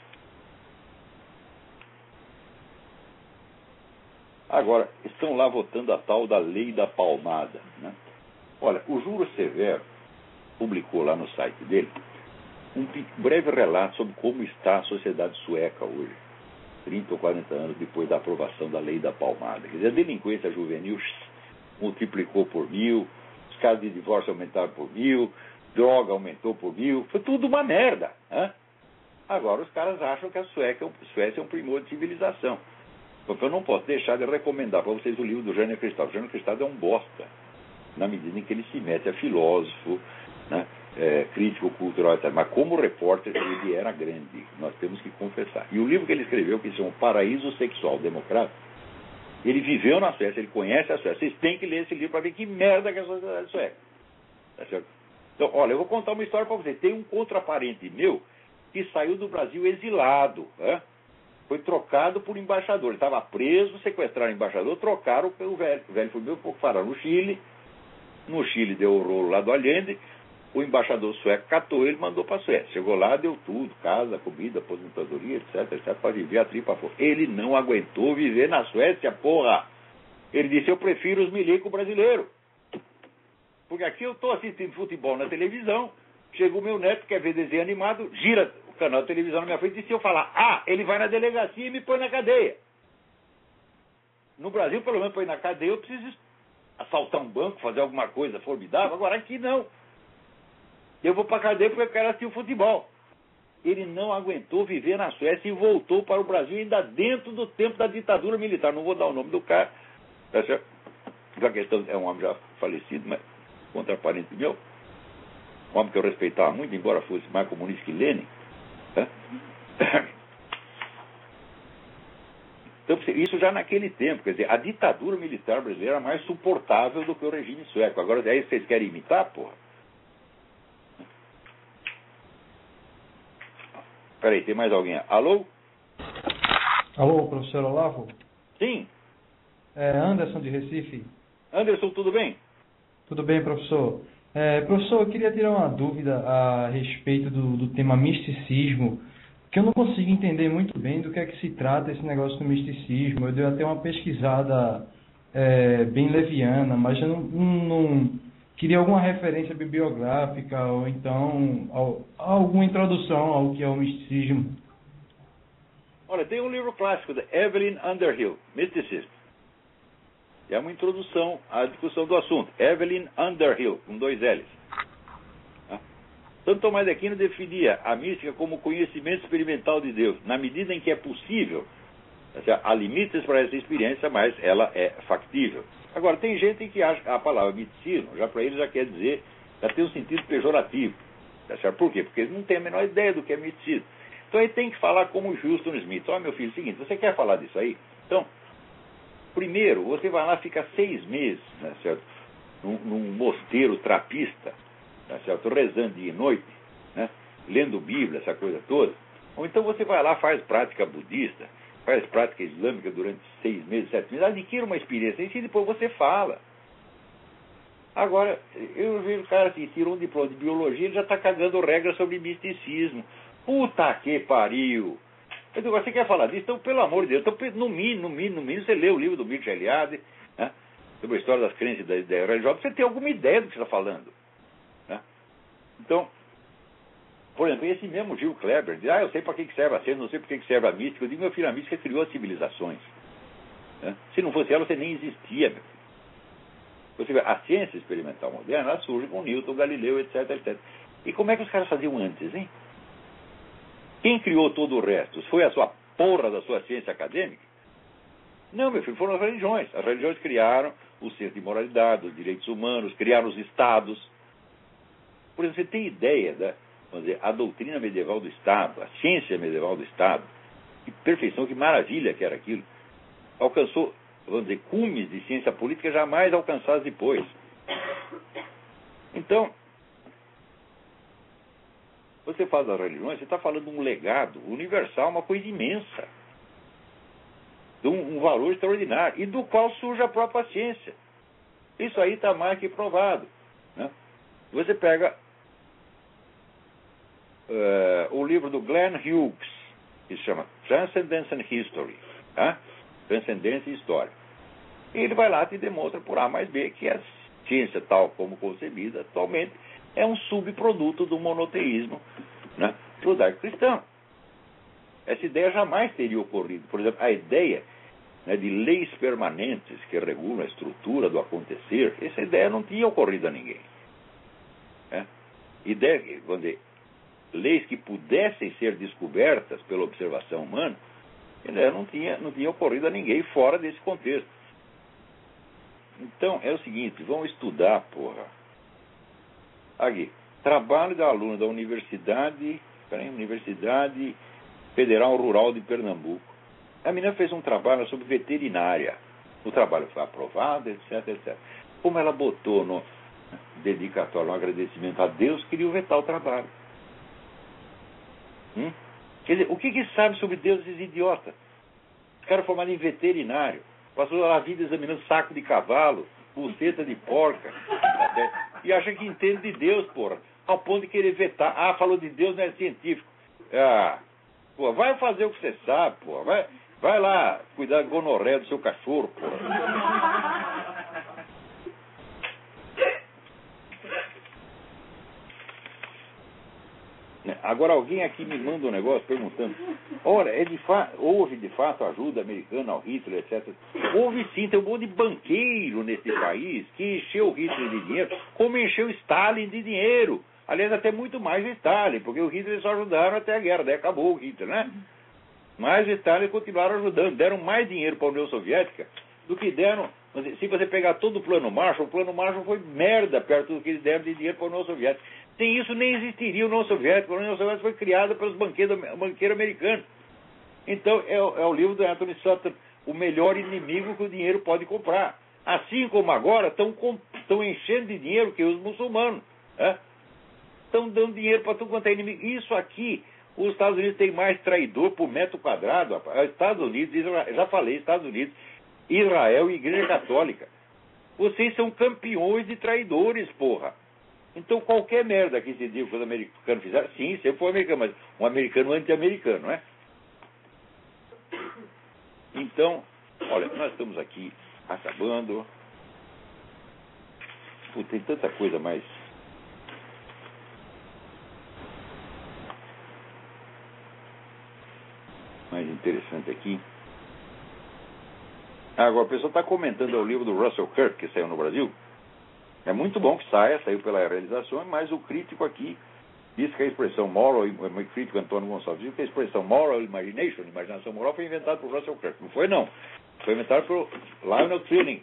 Agora, estão lá votando a tal da lei da palmada. Né? Olha, o Juro Severo publicou lá no site dele um breve relato sobre como está a sociedade sueca hoje, 30 ou 40 anos depois da aprovação da lei da palmada. Quer dizer, a delinquência juvenil multiplicou por 1000, os casos de divórcio aumentaram por 1000, droga aumentou por 1000, foi tudo uma merda. Né? Agora os caras acham que a Suécia é um primor de civilização. Porque eu não posso deixar de recomendar para vocês o livro do Jânio Cristal. O Jânio Cristal é um bosta, na medida em que ele se mete a filósofo, né, crítico cultural, etc. Mas como repórter ele era grande, nós temos que confessar. E o livro que ele escreveu, que se chama Paraíso Sexual Democrático, ele viveu na Suécia, ele conhece a Suécia. Vocês têm que ler esse livro para ver que merda que é a sociedade sueca. Tá certo? Então, olha, eu vou contar uma história para vocês. Tem um contraparente meu que saiu do Brasil exilado, né? Foi trocado por embaixador. Ele estava preso, sequestraram o embaixador, trocaram pelo velho. O velho foi meio pouco parar no Chile. No Chile deu o rolo lá do Allende. O embaixador sueco catou ele e mandou para a Suécia. Chegou lá, deu tudo, casa, comida, aposentadoria, etc, para viver a tripa fora. Ele não aguentou viver na Suécia, porra. Ele disse, eu prefiro os milicos brasileiros. Porque aqui eu estou assistindo futebol na televisão, chega o meu neto, quer ver desenho animado, gira o canal de televisão na minha frente e se eu falar, ele vai na delegacia e me põe na cadeia. No Brasil, pelo menos, põe na cadeia, eu preciso assaltar um banco, fazer alguma coisa formidável. Agora aqui não. Eu vou para a cadeia porque eu quero assistir o futebol. Ele não aguentou viver na Suécia e voltou para o Brasil ainda dentro do tempo da ditadura militar. Não vou dar o nome do cara, tá certo? A questão é um homem já falecido, mas contra parente meu. Um homem que eu respeitava muito, embora fosse mais comunista que Lenin. Tá? Então, isso já naquele tempo, quer dizer, a ditadura militar brasileira era mais suportável do que o regime sueco. Agora, é isso que vocês querem imitar, porra? Peraí, tem mais alguém? Alô? Alô, professor Olavo? Sim. É Anderson de Recife. Anderson, tudo bem? Tudo bem, professor. Professor, eu queria tirar uma dúvida a respeito do tema misticismo, que eu não consigo entender muito bem do que é que se trata esse negócio do misticismo. Eu dei até uma pesquisada bem leviana, mas eu não queria alguma referência bibliográfica ou então alguma introdução ao que é o misticismo. Olha, tem um livro clássico da Evelyn Underhill, Mysticism. É uma introdução à discussão do assunto. Evelyn Underhill, com 2 L's. Santo Tomás de Aquino definia a mística como conhecimento experimental de Deus, na medida em que é possível. Há limites para essa experiência, mas ela é factível. Agora, tem gente que acha que a palavra misticismo, já para eles já quer dizer, já tem um sentido pejorativo. Por quê? Porque eles não têm a menor ideia do que é misticismo. Então ele tem que falar como Houston Smith. Olha, meu filho, é o seguinte, você quer falar disso aí? Então, primeiro, você vai lá, fica 6 meses, né, certo? Num mosteiro trapista, né, certo? Rezando dia e noite, né? Lendo Bíblia, essa coisa toda. Ou então você vai lá, faz prática budista, faz prática islâmica durante 6 meses, 7 meses, adquire uma experiência e depois você fala. Agora, eu vejo o cara assim, tirou um diploma de biologia, ele já está cagando regras sobre misticismo. Puta que pariu! Eu digo, você quer falar disso? Então, pelo amor de Deus, então, no mínimo, você lê o livro do Mircea Eliade, né, sobre a história das crenças da ideia religiosa, você tem alguma ideia do que você está falando. Né? Então, por exemplo, esse mesmo Gil Kleber diz, eu sei para que serve a ciência, não sei para que serve a mística. Eu digo, meu filho, a mística criou as civilizações. Né? Se não fosse ela, você nem existia, meu filho. Você vê, a ciência experimental moderna, ela surge com Newton, Galileu, etc, etc. E como é que os caras faziam antes, hein? Quem criou todo o resto? Foi a sua porra da sua ciência acadêmica? Não, meu filho, foram as religiões. As religiões criaram o senso de moralidade, os direitos humanos, criaram os estados. Por exemplo, você tem ideia da, vamos dizer, a doutrina medieval do Estado, a ciência medieval do Estado, que perfeição, que maravilha que era aquilo. Alcançou, vamos dizer, cumes de ciência política jamais alcançados depois. Então, você fala das religiões, você está falando de um legado universal, uma coisa imensa, de um valor extraordinário, e do qual surge a própria ciência. Isso aí está mais que provado. Né? Você pega o livro do Glenn Hughes, que se chama Transcendence and History, tá? Transcendência e História. E ele vai lá e te demonstra por A mais B que a ciência tal como concebida atualmente é um subproduto do monoteísmo, né, judaico-cristão. Essa ideia jamais teria ocorrido. Por exemplo, a ideia, né, de leis permanentes que regulam a estrutura do acontecer, essa ideia não tinha ocorrido a ninguém. Né? Ideia, vamos dizer, leis que pudessem ser descobertas pela observação humana, não tinha ocorrido a ninguém fora desse contexto. Então, é o seguinte, vamos estudar, porra. Aqui, trabalho da aluna da Universidade Federal Rural de Pernambuco. A menina fez um trabalho sobre veterinária. O trabalho foi aprovado, etc, etc. Como ela botou no dedicatório um agradecimento a Deus, queria vetar o trabalho. Quer dizer, o que sabe sobre Deus esses idiotas? Os caras formados em veterinário, passou a vida examinando saco de cavalo, buceta de porca, e acha que entende de Deus, porra, ao ponto de querer vetar. Falou de Deus, não é científico. Pô, vai fazer o que você sabe, porra. Vai lá cuidar da gonorreia do seu cachorro, porra. Agora alguém aqui me manda um negócio perguntando, olha, houve de fato ajuda americana ao Hitler, etc. Houve sim, tem um monte de banqueiro nesse país que encheu o Hitler de dinheiro, como encheu Stalin de dinheiro. Aliás, até muito mais Stalin, porque o Hitler só ajudaram até a guerra, daí acabou o Hitler, né? Mas Stalin continuaram ajudando, deram mais dinheiro para a União Soviética do que deram. Se você pegar todo o plano Marshall foi merda perto do que eles deram de dinheiro para a União Soviética. Sem isso nem existiria a União Soviética. A União Soviética foi criada pelos banqueiros americanos. Então é o livro do Anthony Sutton, o melhor inimigo que o dinheiro pode comprar. Assim como agora estão enchendo de dinheiro que os muçulmanos. Estão dando dinheiro para tudo quanto é inimigo. Isso aqui, os Estados Unidos têm mais traidor por metro quadrado. Estados Unidos, Israel, já falei, Estados Unidos, Israel e Igreja Católica. Vocês são campeões de traidores, porra. Então qualquer merda que se diga que os americanos fizeram, sim, sempre foi americano, mas um americano anti-americano, não é? Então, olha, nós estamos aqui acabando. Tem tanta coisa mais interessante aqui. Agora, o pessoal está comentando o livro do Russell Kirk, que saiu no Brasil. É muito bom que saiu pela realização, mas o crítico aqui diz que a expressão moral, o crítico Antônio Gonçalves diz que a expressão moral imagination, imaginação moral, foi inventada por Russell Kirk. Não foi, não. Foi inventado por Lionel Trilling.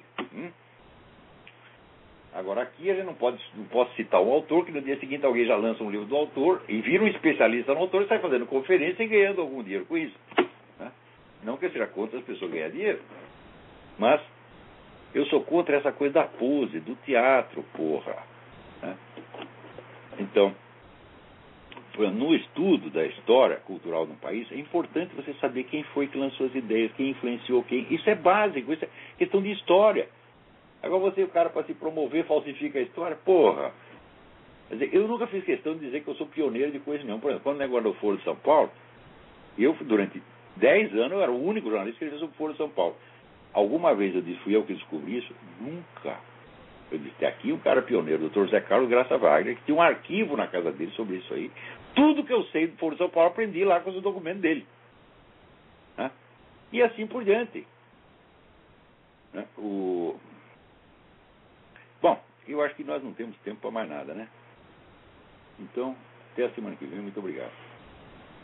Agora, aqui a gente não pode citar um autor, que no dia seguinte alguém já lança um livro do autor e vira um especialista no autor e sai fazendo conferência e ganhando algum dinheiro com isso. Né? Não que eu seja contra as pessoas ganhar dinheiro, mas eu sou contra essa coisa da pose, do teatro, porra. Né? Então, no estudo da história cultural de um país, é importante você saber quem foi que lançou as ideias, quem influenciou quem. Isso é básico, isso é questão de história. Agora o cara para se promover falsifica a história, porra. Quer dizer, eu nunca fiz questão de dizer que eu sou pioneiro de coisa nenhuma. Por exemplo, quando o negócio do Foro de São Paulo, eu durante 10 anos eu era o único jornalista que escrevia sobre o Foro de São Paulo. Alguma vez eu disse, fui eu que descobri isso? Nunca. Eu disse, tem aqui um cara pioneiro, o Dr. Zé Carlos Graça Wagner, que tinha um arquivo na casa dele sobre isso aí. Tudo que eu sei do Foro de São Paulo, aprendi lá com os documentos dele. Né? E assim por diante. Né? Bom, eu acho que nós não temos tempo para mais nada, né? Então, até a semana que vem. Muito obrigado.